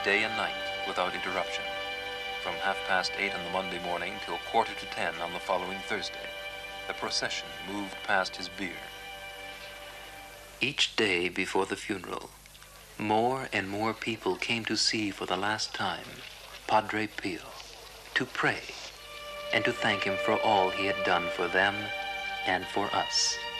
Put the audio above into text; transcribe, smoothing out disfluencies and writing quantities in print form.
day and night without interruption, from 8:30 on the Monday morning till 9:45 on the following Thursday. The procession moved past his bier. Each day before the funeral, more and more people came to see for the last time Padre Pio, to pray and to thank him for all he had done for them and for us.